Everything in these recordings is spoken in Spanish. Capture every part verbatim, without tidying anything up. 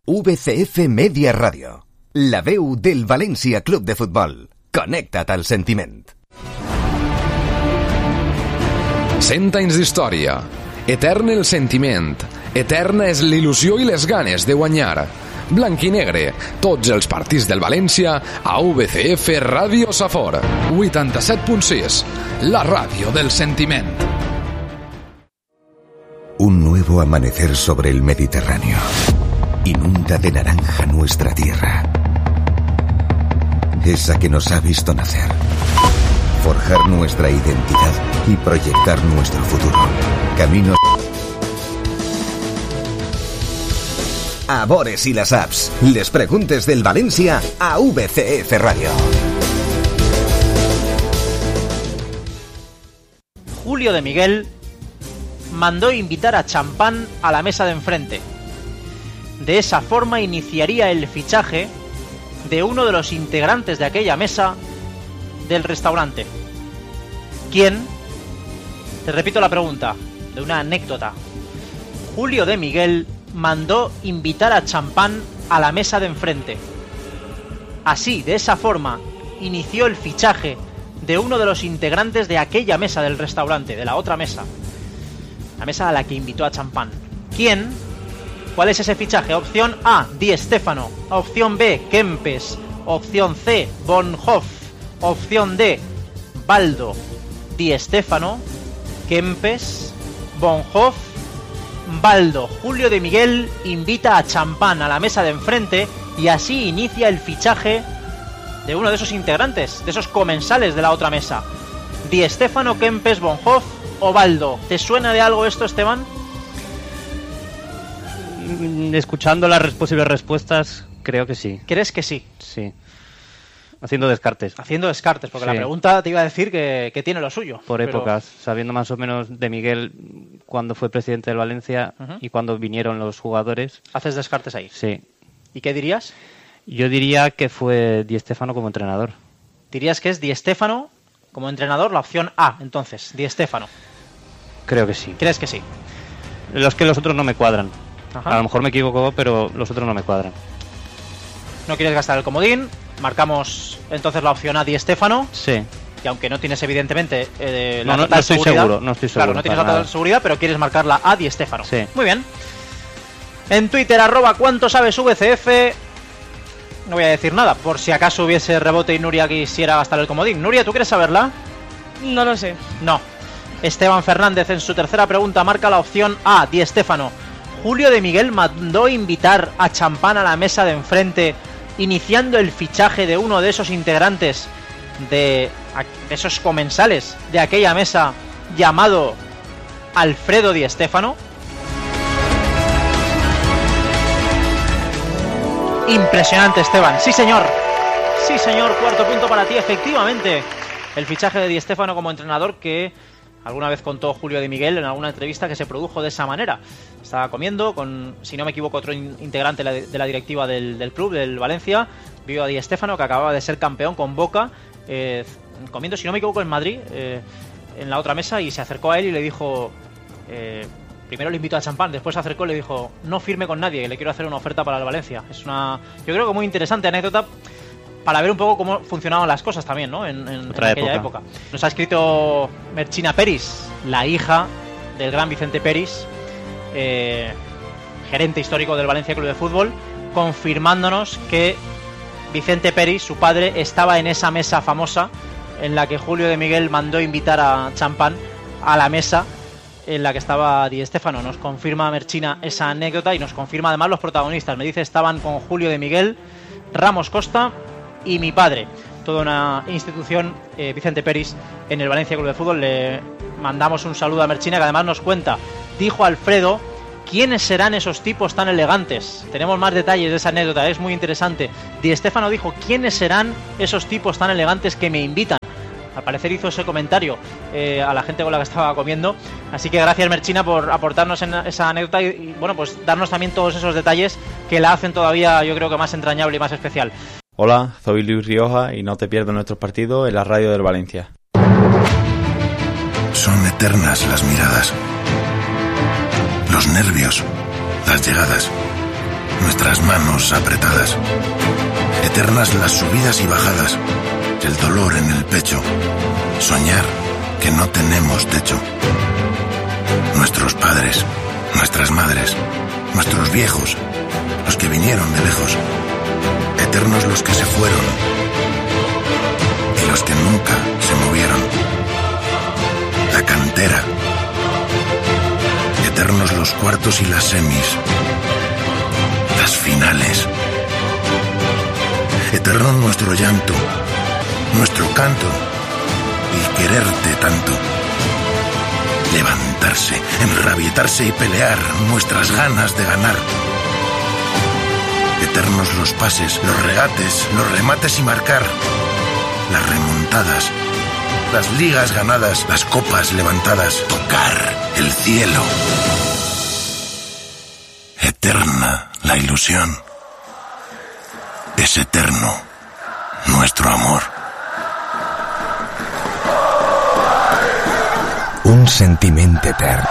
V C F Media Radio, la veu del València Club de Futbol. Connecta't al sentiment. Cent anys d'història. Etern el sentiment. Eterna és l'il·lusió i les ganes de guanyar. Blanc i negre, tots els partits del València a V C F Ràdio Safor. vuitanta-set punt sis, la ràdio del sentiment. Un nuevo amanecer sobre el Mediterráneo. Inunda de naranja nuestra tierra. Esa que nos ha visto nacer. Forjar nuestra identidad y proyectar nuestro futuro. Caminos... A Bores y las apps. Les preguntes del València a V C F Radio. Julio de Miguel mandó invitar a Champán a la mesa de enfrente. De esa forma iniciaría el fichaje de uno de los integrantes de aquella mesa del restaurante. ¿Quién? Te repito la pregunta, de una anécdota. Julio de Miguel mandó invitar a Champán a la mesa de enfrente. Así, de esa forma, inició el fichaje de uno de los integrantes de aquella mesa del restaurante, de la otra mesa. La mesa a la que invitó a Champán. ¿Quién? ¿Cuál es ese fichaje? Opción A, Di Stéfano. Opción B, Kempes. Opción C, Bonhoff. Opción D, Baldo. Di Stéfano, Kempes, Bonhoff, Baldo. Julio de Miguel invita a Champán a la mesa de enfrente y así inicia el fichaje de uno de esos integrantes, de esos comensales de la otra mesa. Di Stéfano, Kempes, Bonhoff o Baldo. ¿Te suena de algo esto, Esteban? Escuchando las posibles respuestas, creo que sí. ¿Crees que sí? Sí. Haciendo descartes. Haciendo descartes, porque sí. La pregunta te iba a decir que, que tiene lo suyo. Por pero... épocas, sabiendo más o menos de Miguel cuando fue presidente del Valencia uh-huh. y cuando vinieron los jugadores. ¿Haces descartes ahí? Sí. ¿Y qué dirías? Yo diría que fue Di Stéfano como entrenador. ¿Dirías que es Di Stéfano como entrenador? La opción A, entonces, Di Stéfano. Creo que sí. ¿Crees que sí? Los que los otros no me cuadran. Ajá. A lo mejor me equivoco, pero los otros no me cuadran. No quieres gastar el comodín. Marcamos entonces la opción A, Di Stéfano. Sí. Y aunque no tienes evidentemente eh, la no, no, total no estoy seguridad, seguro, no estoy seguro. Claro, no tienes la total seguridad, pero quieres marcarla A, Di Stéfano. Sí. Muy bien. En Twitter, arroba cuánto sabes V C F. No voy a decir nada, por si acaso hubiese rebote y Nuria quisiera gastar el comodín. Nuria, ¿tú quieres saberla? No lo sé. No. Esteban Fernández en su tercera pregunta marca la opción A, Di Stéfano. Julio de Miguel mandó invitar a Champán a la mesa de enfrente, iniciando el fichaje de uno de esos integrantes de, de esos comensales de aquella mesa llamado Alfredo Di Stéfano. Impresionante, Esteban. Sí, señor. Sí, señor. Cuarto punto para ti, efectivamente. El fichaje de Di Stéfano como entrenador que alguna vez contó Julio de Miguel en alguna entrevista que se produjo de esa manera. Estaba comiendo con, si no me equivoco, otro integrante de la directiva del, del club, del Valencia. Vio a Di Stéfano, que acababa de ser campeón con Boca, eh, comiendo, si no me equivoco, en Madrid, eh, en la otra mesa, y se acercó a él y le dijo... Eh, primero le invitó a Champán, después se acercó y le dijo: no firme con nadie, le quiero hacer una oferta para el Valencia. Es una, yo creo que muy interesante anécdota para ver un poco cómo funcionaban las cosas también, ¿no? En, en, en aquella época. época. Nos ha escrito Merchina Peris, la hija del gran Vicente Peris, eh, gerente histórico del Valencia Club de Fútbol, confirmándonos que Vicente Peris, su padre, estaba en esa mesa famosa en la que Julio de Miguel mandó invitar a Champán a la mesa en la que estaba Di Stéfano. Nos confirma Merchina esa anécdota y nos confirma además los protagonistas. Me dice, estaban con Julio de Miguel, Ramos Costa y mi padre. Toda una institución, eh, Vicente Peris, en el Valencia Club de Fútbol. Le mandamos un saludo a Merchina, que además nos cuenta, dijo Alfredo, ¿quiénes serán esos tipos tan elegantes? Tenemos más detalles de esa anécdota, es muy interesante. Di Stéfano dijo, ¿quiénes serán esos tipos tan elegantes que me invitan? Al parecer hizo ese comentario eh, a la gente con la que estaba comiendo. Así que gracias, Merchina, por aportarnos en esa anécdota y, y bueno, pues darnos también todos esos detalles que la hacen todavía, yo creo que más entrañable y más especial. Hola, soy Luis Rioja y no te pierdas nuestros partidos en la radio del Valencia. Son eternas las miradas, los nervios, las llegadas, nuestras manos apretadas. Eternas las subidas y bajadas, el dolor en el pecho, soñar que no tenemos techo. Nuestros padres, nuestras madres, nuestros viejos, los que vinieron de lejos, eternos los que se fueron y los que nunca se movieron. La cantera, eternos los cuartos y las semis, las finales. Eterno nuestro llanto, nuestro canto y quererte tanto. Levantarse, enrabietarse y pelear, nuestras ganas de ganar. Eternos los pases, los regates, los remates y marcar. Las remontadas, las ligas ganadas, las copas levantadas. Tocar el cielo. Eterna la ilusión. Es eterno nuestro amor. Un sentiment etern.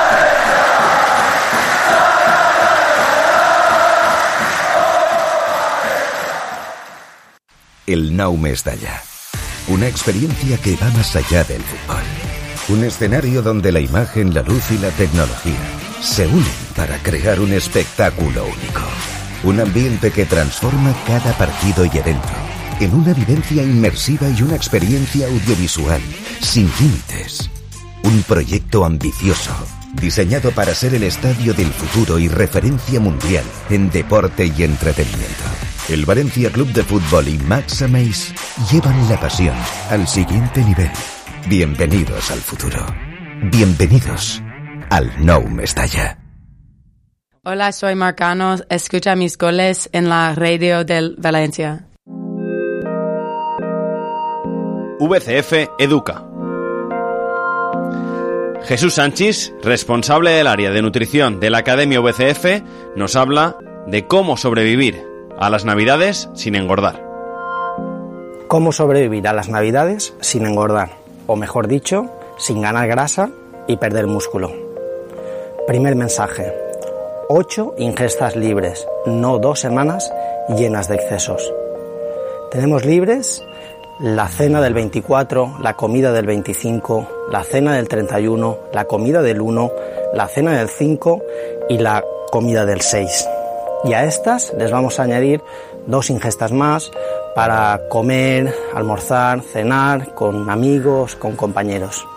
El Nou Mestalla. Una experiencia que va más allá del fútbol. Un escenario donde la imagen, la luz y la tecnología se unen para crear un espectáculo único. Un ambiente que transforma cada partido y evento en una vivencia inmersiva y una experiencia audiovisual sin límites. Un proyecto ambicioso, diseñado para ser el estadio del futuro y referencia mundial en deporte y entretenimiento. El Valencia Club de Fútbol y Max Ameis llevan la pasión al siguiente nivel. Bienvenidos al futuro. Bienvenidos al Nou Mestalla. Hola, soy Marcano. Escucha mis goles en la radio del Valencia. V C F Educa. Jesús Sánchez, responsable del área de nutrición de la Academia V C F, nos habla de cómo sobrevivir a las Navidades sin engordar. ¿Cómo sobrevivir a las Navidades sin engordar? O mejor dicho, sin ganar grasa y perder músculo. Primer mensaje. Ocho ingestas libres, no dos semanas llenas de excesos. Tenemos libres la cena del veinticuatro, la comida del veinticinco, la cena del treinta y uno, la comida del uno, la cena del cinco y la comida del seis. Y a estas les vamos a añadir dos ingestas más para comer, almorzar, cenar con amigos, con compañeros.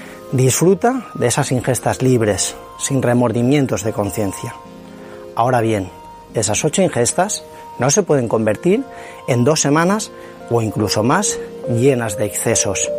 Disfruta de esas ingestas libres, sin remordimientos de conciencia. Ahora bien, esas ocho ingestas no se pueden convertir en dos semanas o incluso más llenas de excesos.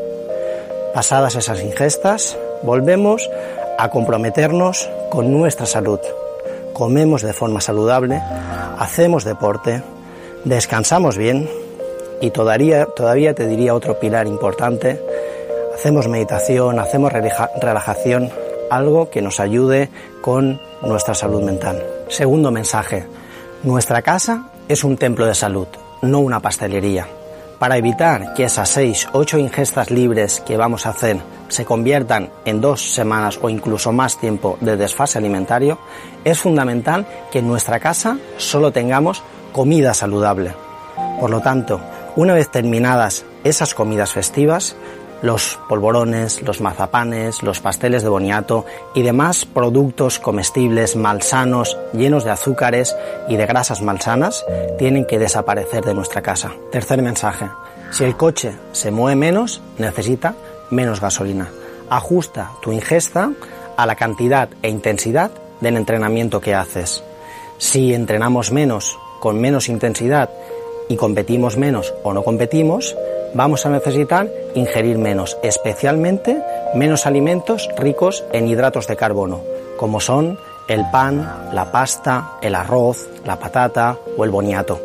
Pasadas esas ingestas, volvemos a comprometernos con nuestra salud. Comemos de forma saludable, hacemos deporte, descansamos bien y todavía, todavía te diría otro pilar importante, hacemos meditación, hacemos relajación, algo que nos ayude con nuestra salud mental. Segundo mensaje, nuestra casa es un templo de salud, no una pastelería. Para evitar que esas seis, ocho ingestas libres que vamos a hacer se conviertan en dos semanas o incluso más tiempo de desfase alimentario, es fundamental que en nuestra casa solo tengamos comida saludable. Por lo tanto, una vez terminadas esas comidas festivas, los polvorones, los mazapanes, los pasteles de boniato y demás productos comestibles malsanos, llenos de azúcares y de grasas malsanas, tienen que desaparecer de nuestra casa. Tercer mensaje. Si el coche se mueve menos, necesita menos gasolina. Ajusta tu ingesta a la cantidad e intensidad del entrenamiento que haces. Si entrenamos menos, con menos intensidad, y competimos menos o no competimos, vamos a necesitar ingerir menos, especialmente menos alimentos ricos en hidratos de carbono, como son el pan, la pasta, el arroz, la patata o el boniato.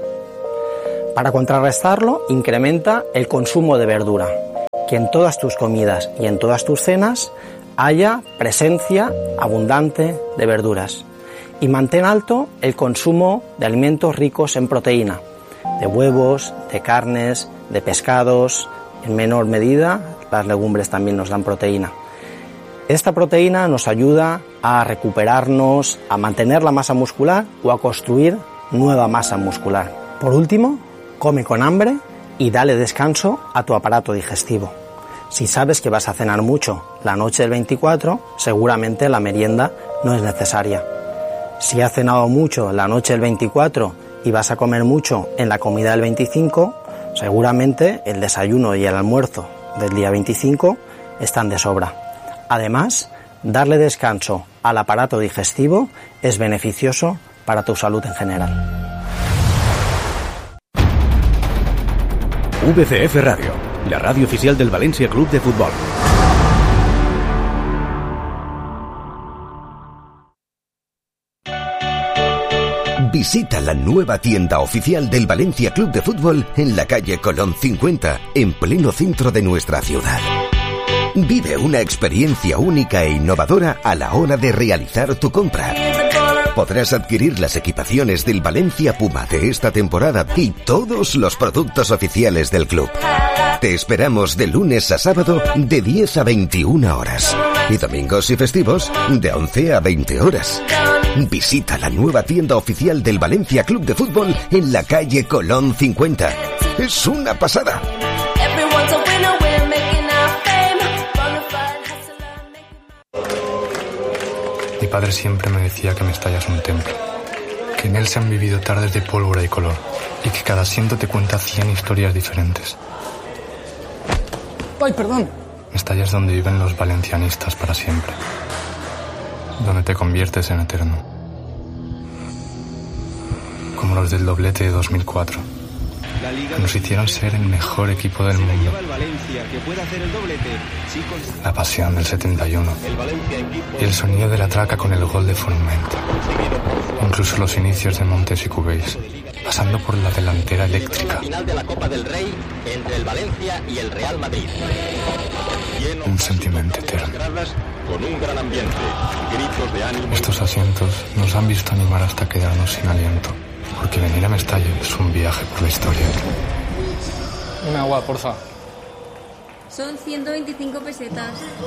Para contrarrestarlo, incrementa el consumo de verdura, que en todas tus comidas y en todas tus cenas haya presencia abundante de verduras. Y mantén alto el consumo de alimentos ricos en proteína, de huevos, de carnes, de pescados, en menor medida las legumbres también nos dan proteína. Esta proteína nos ayuda a recuperarnos, a mantener la masa muscular o a construir nueva masa muscular. Por último, come con hambre y dale descanso a tu aparato digestivo. Si sabes que vas a cenar mucho la noche del veinticuatro, seguramente la merienda no es necesaria. Si has cenado mucho la noche del veinticuatro y vas a comer mucho en la comida del veinticinco, seguramente el desayuno y el almuerzo del día veinticinco están de sobra. Además, darle descanso al aparato digestivo es beneficioso para tu salud en general. V C F Radio, la radio oficial del Valencia Club de Fútbol. Visita la nueva tienda oficial del Valencia Club de Fútbol en la calle Colón cincuenta, en pleno centro de nuestra ciudad. Vive una experiencia única e innovadora a la hora de realizar tu compra. Podrás adquirir las equipaciones del Valencia Puma de esta temporada y todos los productos oficiales del club. Te esperamos de lunes a sábado de diez a veintiuna horas y domingos y festivos de once a veinte horas. Visita la nueva tienda oficial del Valencia Club de Fútbol en la calle Colón cincuenta. Es una pasada. Mi padre siempre me decía que Mestalla es un templo, que en él se han vivido tardes de pólvora y color, y que cada asiento te cuenta cien historias diferentes. ¡Ay, perdón! Mestalla es donde viven los valencianistas para siempre, donde te conviertes en eterno, como los del doblete de dos mil cuatro, que nos hicieron ser el mejor equipo del mundo. La pasión del setenta y uno y el sonido de la traca con el gol de Forment. Incluso los inicios de Montes y Cubéis, pasando por la delantera eléctrica. Un sentimiento eterno. Estos asientos nos han visto animar hasta quedarnos sin aliento, porque venir a Mestalla es un viaje por la historia. Un agua, porfa. Son ciento veinticinco pesetas.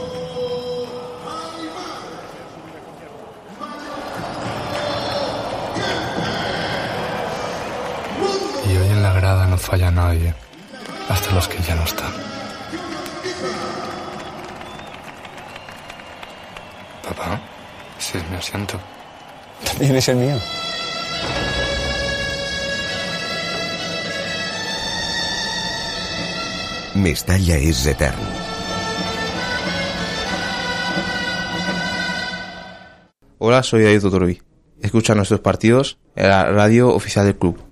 Y hoy en la grada no falla nadie, hasta los que ya no están. Papá, ese es mi asiento. También es el mío. Mestalla es eterno. Hola, soy David Totorbi. Escucha nuestros partidos en la radio oficial del club.